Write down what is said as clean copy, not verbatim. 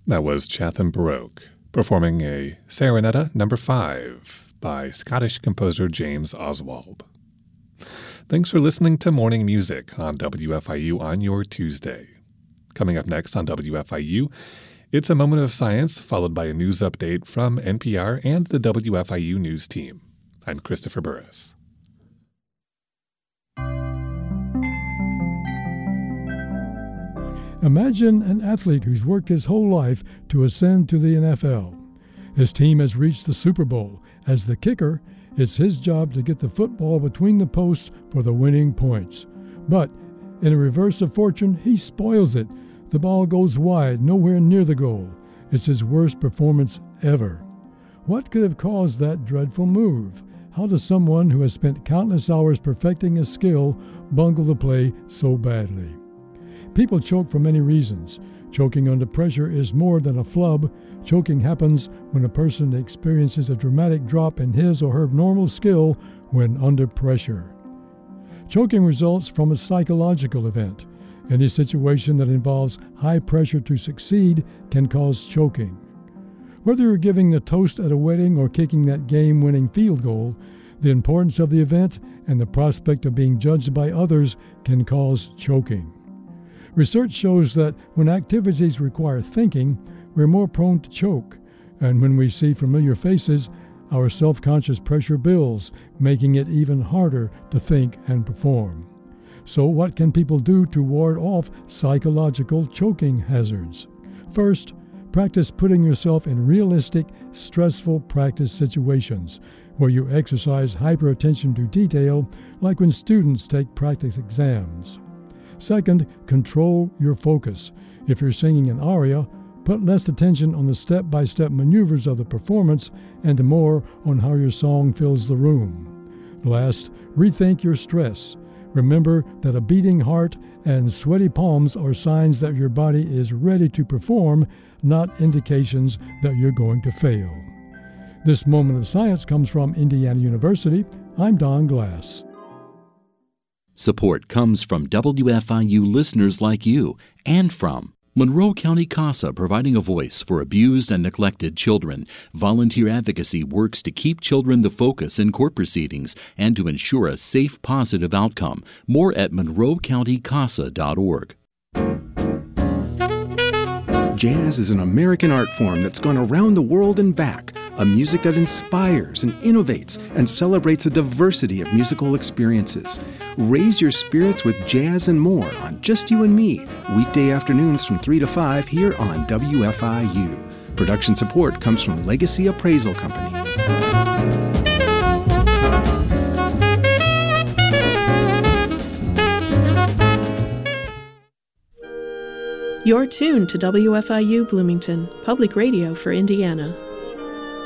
That was Chatham Baroque, performing a Serenetta No. 5 by Scottish composer James Oswald. Thanks for listening to Morning Music on WFIU on your Tuesday. Coming up next on WFIU, it's a moment of science followed by a news update from NPR and the WFIU News team. I'm Christopher Burris. Imagine an athlete who's worked his whole life to ascend to the NFL. His team has reached the Super Bowl. As the kicker, it's his job to get the football between the posts for the winning points. But in a reverse of fortune, he spoils it. The ball goes wide, nowhere near the goal. It's his worst performance ever. What could have caused that dreadful move? How does someone who has spent countless hours perfecting a skill bungle the play so badly? People choke for many reasons. Choking under pressure is more than a flub. Choking happens when a person experiences a dramatic drop in his or her normal skill when under pressure. Choking results from a psychological event. Any situation that involves high pressure to succeed can cause choking. Whether you're giving the toast at a wedding or kicking that game-winning field goal, the importance of the event and the prospect of being judged by others can cause choking. Research shows that when activities require thinking, we're more prone to choke, and when we see familiar faces, our self-conscious pressure builds, making it even harder to think and perform. So what can people do to ward off psychological choking hazards? First, practice putting yourself in realistic, stressful practice situations where you exercise hyper-attention to detail, like when students take practice exams. Second, control your focus. If you're singing an aria, put less attention on the step-by-step maneuvers of the performance and more on how your song fills the room. Last, rethink your stress. Remember that a beating heart and sweaty palms are signs that your body is ready to perform, not indications that you're going to fail. This moment of science comes from Indiana University. I'm Don Glass. Support comes from WFIU listeners like you and from Monroe County CASA, providing a voice for abused and neglected children. Volunteer advocacy works to keep children the focus in court proceedings and to ensure a safe, positive outcome. More at monroecountycasa.org. Jazz is an American art form that's gone around the world and back, a music that inspires and innovates and celebrates a diversity of musical experiences. Raise your spirits with jazz and more on Just You and Me, weekday afternoons from 3 to 5 here on WFIU. Production support comes from Legacy Appraisal Company. You're tuned to WFIU Bloomington, public radio for Indiana.